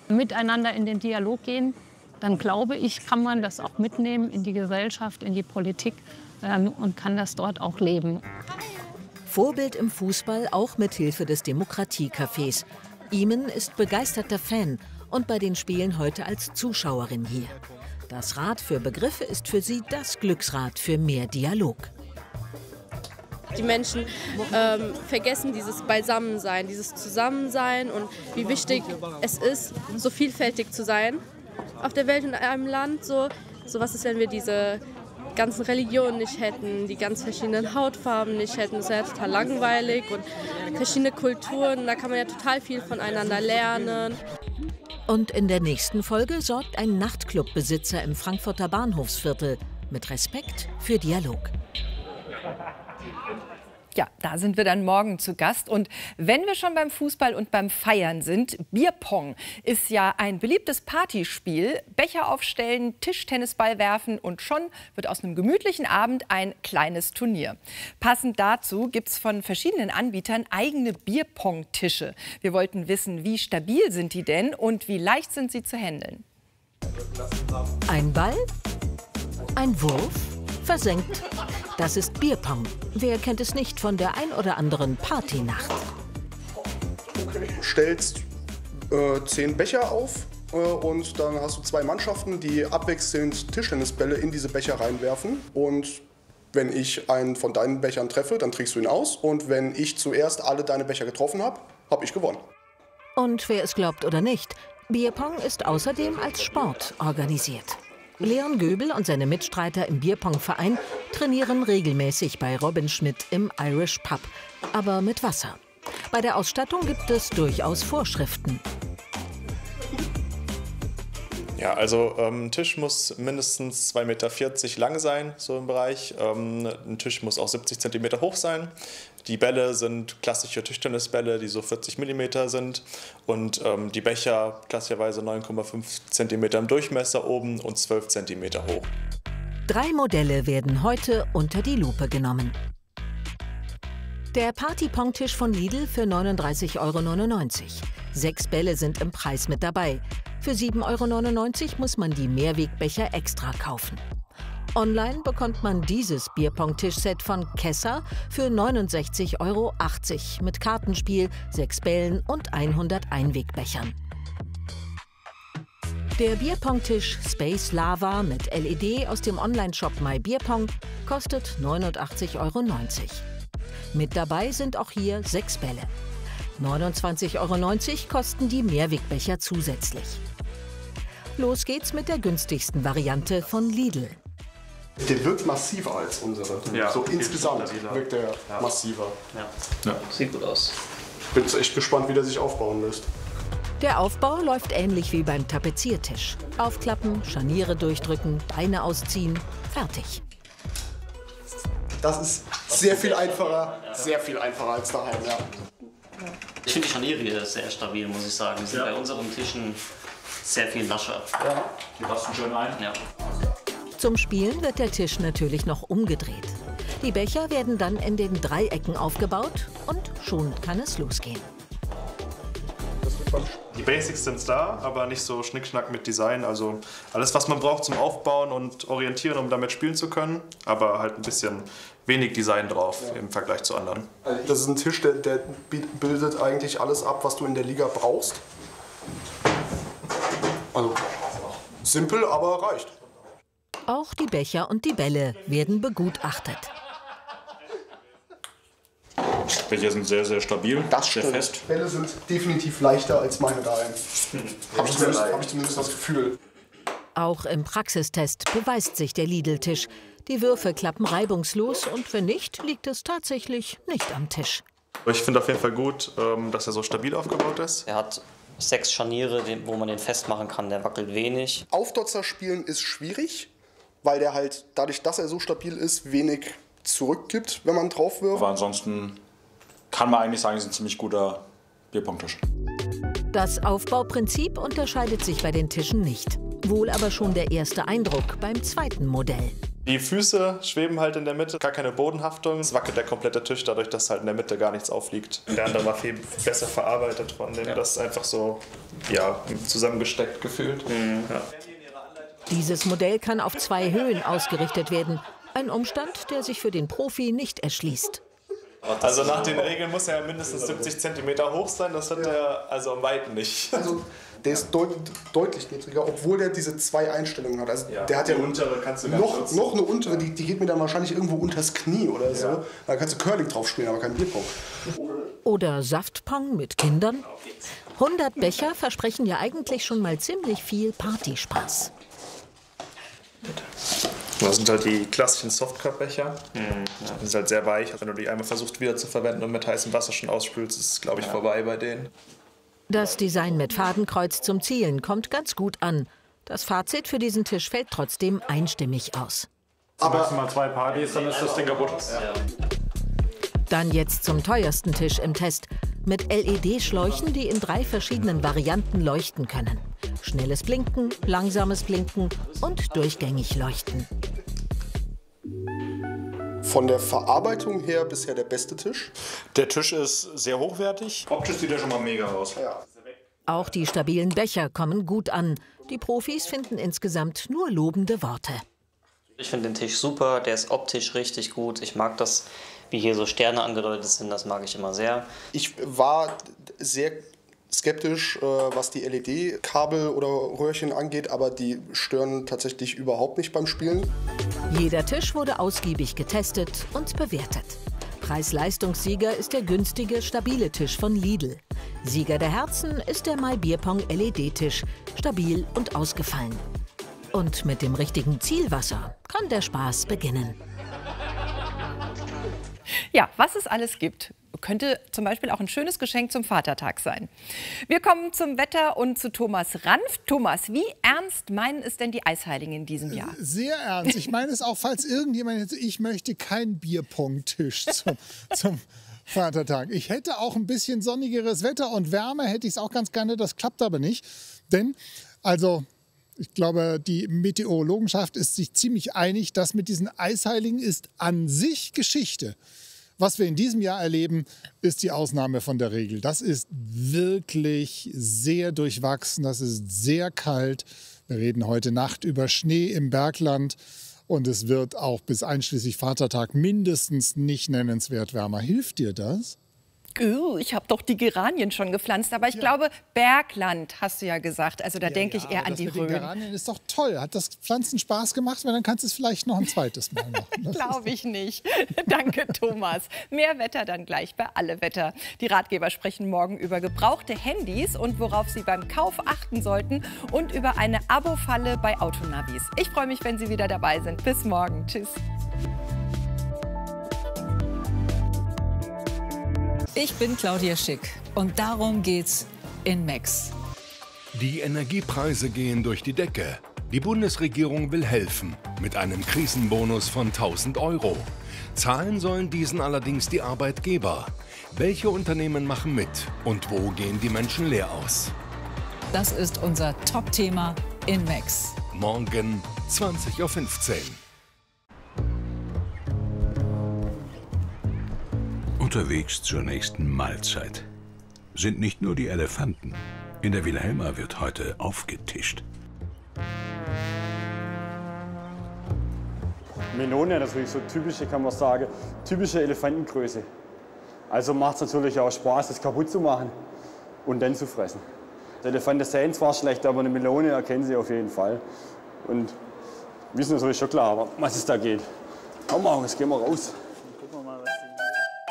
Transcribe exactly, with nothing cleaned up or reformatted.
miteinander in den Dialog gehen, dann glaube ich, kann man das auch mitnehmen in die Gesellschaft, in die Politik ähm, und kann das dort auch leben. Vorbild im Fußball auch mit Hilfe des Demokratiecafés. Imen ist begeisterter Fan und bei den Spielen heute als Zuschauerin hier. Das Rad für Begriffe ist für sie das Glücksrad für mehr Dialog. Die Menschen ähm, vergessen dieses Beisammensein, dieses Zusammensein und wie wichtig es ist, so vielfältig zu sein auf der Welt in einem Land. So, so was ist, wenn wir diese ganzen Religionen nicht hätten, die ganz verschiedenen Hautfarben nicht hätten. Das wäre ja total langweilig und verschiedene Kulturen, da kann man ja total viel voneinander lernen. Und in der nächsten Folge sorgt ein Nachtclubbesitzer im Frankfurter Bahnhofsviertel mit Respekt für Dialog. Ja, da sind wir dann morgen zu Gast. Und wenn wir schon beim Fußball und beim Feiern sind, Bierpong ist ja ein beliebtes Partyspiel. Becher aufstellen, Tischtennisball werfen und schon wird aus einem gemütlichen Abend ein kleines Turnier. Passend dazu gibt es von verschiedenen Anbietern eigene Bierpong-Tische. Wir wollten wissen, wie stabil sind die denn und wie leicht sind sie zu handeln. Ein Ball, ein Wurf, versenkt. Das ist Bierpong. Wer kennt es nicht von der ein oder anderen Partynacht? Du stellst äh, zehn Becher auf äh, und dann hast du zwei Mannschaften, die abwechselnd Tischtennisbälle in diese Becher reinwerfen. Und wenn ich einen von deinen Bechern treffe, dann trägst du ihn aus. Und wenn ich zuerst alle deine Becher getroffen habe, habe ich gewonnen. Und wer es glaubt oder nicht, Bierpong ist außerdem als Sport organisiert. Leon Göbel und seine Mitstreiter im Bierpong-Verein trainieren regelmäßig bei Robin Schmidt im Irish Pub, aber mit Wasser. Bei der Ausstattung gibt es durchaus Vorschriften. Ja, also ähm, ein Tisch muss mindestens zwei Meter vierzig lang sein, so im Bereich. Ähm, ein Tisch muss auch siebzig Zentimeter hoch sein. Die Bälle sind klassische Tischtennisbälle, die so vierzig Millimeter sind. Und ähm, die Becher klassischerweise neun Komma fünf Zentimeter im Durchmesser oben und zwölf Zentimeter hoch. Drei Modelle werden heute unter die Lupe genommen. Der Party-Pong-Tisch von Lidl für neununddreißig Euro neunundneunzig. Sechs Bälle sind im Preis mit dabei. Für sieben Euro neunundneunzig muss man die Mehrwegbecher extra kaufen. Online bekommt man dieses Bierpong-Tischset von Kessa für neunundsechzig Euro achtzig mit Kartenspiel, sechs Bällen und hundert Einwegbechern. Der Bierpong-Tisch Space Lava mit L E D aus dem Online-Shop MyBierpong kostet neunundachtzig Euro neunzig. Mit dabei sind auch hier sechs Bälle. neunundzwanzig Euro neunzig kosten die Mehrwegbecher zusätzlich. Los geht's mit der günstigsten Variante von Lidl. Der wirkt massiver als unsere. Ja, so insgesamt wirkt der ja. massiver. Ja. Ja. Sieht gut aus. Ich bin echt gespannt, wie der sich aufbauen lässt. Der Aufbau läuft ähnlich wie beim Tapeziertisch. Aufklappen, Scharniere durchdrücken, Beine ausziehen, fertig. Das ist sehr viel einfacher, sehr viel einfacher als daheim, ja. Ich finde die Scharniere hier sehr stabil, muss ich sagen. Die sind ja. bei unseren Tischen sehr viel lascher. Ja, die rasten schön ein. Ja. Zum Spielen wird der Tisch natürlich noch umgedreht. Die Becher werden dann in den Dreiecken aufgebaut und schon kann es losgehen. Die Basics sind da, aber nicht so schnickschnack mit Design. Also alles, was man braucht zum Aufbauen und Orientieren, um damit spielen zu können, aber halt ein bisschen wenig Design drauf ja. im Vergleich zu anderen. Das ist ein Tisch, der, der bildet eigentlich alles ab, was du in der Liga brauchst. Also simpel, aber reicht. Auch die Becher und die Bälle werden begutachtet. Becher sind sehr, sehr stabil, das sehr stimmt. fest. Bälle sind definitiv leichter als meine daheim. Habe ich, zumindest, hab ich zumindest das Gefühl. Auch im Praxistest beweist sich der Lidl-Tisch. Die Würfe klappen reibungslos und wenn nicht, liegt es tatsächlich nicht am Tisch. Ich finde auf jeden Fall gut, dass er so stabil aufgebaut ist. Er hat sechs Scharniere, wo man den festmachen kann. Der wackelt wenig. Aufdotzer spielen ist schwierig, weil der halt dadurch, dass er so stabil ist, wenig zurückgibt, wenn man drauf wirft. Aber ansonsten kann man eigentlich sagen, es ist ein ziemlich guter Bierpong-Tisch. Das Aufbauprinzip unterscheidet sich bei den Tischen nicht. Wohl aber schon der erste Eindruck beim zweiten Modell. Die Füße schweben halt in der Mitte, gar keine Bodenhaftung. Es wackelt der komplette Tisch dadurch, dass halt in der Mitte gar nichts aufliegt. Der andere war viel besser verarbeitet von dem, ja. Das ist einfach so ja, zusammengesteckt gefühlt. Mhm. Ja. Dieses Modell kann auf zwei Höhen ausgerichtet werden. Ein Umstand, der sich für den Profi nicht erschließt. Also nach den Regeln muss er ja mindestens siebzig Zentimeter hoch sein. Das hat er also am Weiten nicht. Also der ist deut deutlich niedriger, obwohl der diese zwei Einstellungen hat. Also ja, der hat ja untere kannst du noch, noch eine untere, die, die geht mir dann wahrscheinlich irgendwo unters Knie oder so. Ja. Da kannst du Curling drauf spielen, aber kein Bierpong. Oder Saftpong mit Kindern. hundert Becher versprechen ja eigentlich schon mal ziemlich viel Partyspaß. Das sind halt die klassischen Softcup-Becher. Mhm. Die sind halt sehr weich. Wenn du die einmal versuchst wieder zu verwenden und mit heißem Wasser schon ausspülst, ist es, glaube ich, vorbei bei denen. Das Design mit Fadenkreuz zum Zielen kommt ganz gut an. Das Fazit für diesen Tisch fällt trotzdem einstimmig aus. Aber maximal zwei Partys, dann ist das Ding kaputt. Ja. Dann jetzt zum teuersten Tisch im Test. Mit L E D-Schläuchen, die in drei verschiedenen Varianten leuchten können. Schnelles Blinken, langsames Blinken und durchgängig leuchten. Von der Verarbeitung her bisher der beste Tisch. Der Tisch ist sehr hochwertig. Optisch sieht er schon mal mega aus. Ja. Auch die stabilen Becher kommen gut an. Die Profis finden insgesamt nur lobende Worte. Ich finde den Tisch super, der ist optisch richtig gut. Ich mag das, wie hier so Sterne angedeutet sind, das mag ich immer sehr. Ich war sehr skeptisch, was die L E D-Kabel oder Röhrchen angeht, aber die stören tatsächlich überhaupt nicht beim Spielen. Jeder Tisch wurde ausgiebig getestet und bewertet. Preis-Leistungssieger ist der günstige, stabile Tisch von Lidl. Sieger der Herzen ist der MyBierpong L E D-Tisch, stabil und ausgefallen. Und mit dem richtigen Zielwasser kann der Spaß beginnen. Ja, was es alles gibt, könnte zum Beispiel auch ein schönes Geschenk zum Vatertag sein. Wir kommen zum Wetter und zu Thomas Ranft. Thomas, wie ernst meinen es denn die Eisheiligen in diesem Jahr? Sehr ernst. Ich meine es auch, falls irgendjemand hätte, ich möchte keinen Bierpong-Tisch zum, zum Vatertag. Ich hätte auch ein bisschen sonnigeres Wetter und Wärme hätte ich es auch ganz gerne. Das klappt aber nicht. Denn, also... Ich glaube, die Meteorologenschaft ist sich ziemlich einig, dass mit diesen Eisheiligen ist an sich Geschichte. Was wir in diesem Jahr erleben, ist die Ausnahme von der Regel. Das ist wirklich sehr durchwachsen, das ist sehr kalt. Wir reden heute Nacht über Schnee im Bergland und es wird auch bis einschließlich Vatertag mindestens nicht nennenswert wärmer. Hilft dir das? Ich habe doch die Geranien schon gepflanzt, aber ich ja. glaube, Bergland hast du ja gesagt. Also da ja, denke ja, ich eher an die Rhön. Geranien ist doch toll. Hat das Pflanzen Spaß gemacht? Weil dann kannst du es vielleicht noch ein zweites Mal machen. Glaube ich nicht. Danke, Thomas. Mehr Wetter dann gleich bei Alle Wetter. Die Ratgeber sprechen morgen über gebrauchte Handys und worauf Sie beim Kauf achten sollten und über eine Abo-Falle bei Autonavis. Ich freue mich, wenn Sie wieder dabei sind. Bis morgen. Tschüss. Ich bin Claudia Schick und darum geht's in Max. Die Energiepreise gehen durch die Decke. Die Bundesregierung will helfen mit einem Krisenbonus von tausend Euro. Zahlen sollen diesen allerdings die Arbeitgeber. Welche Unternehmen machen mit und wo gehen die Menschen leer aus? Das ist unser Top-Thema in Max. Morgen zwanzig Uhr fünfzehn. Unterwegs zur nächsten Mahlzeit sind nicht nur die Elefanten. In der Wilhelma wird heute aufgetischt. Melone, das ist wirklich so typische, kann man sagen, typische Elefantengröße. Also macht es natürlich auch Spaß, das kaputt zu machen und dann zu fressen. Die Elefanten sehen zwar schlecht, aber eine Melone erkennen sie auf jeden Fall. Und wissen natürlich schon klar, was es da geht. Komm mal, jetzt gehen wir raus.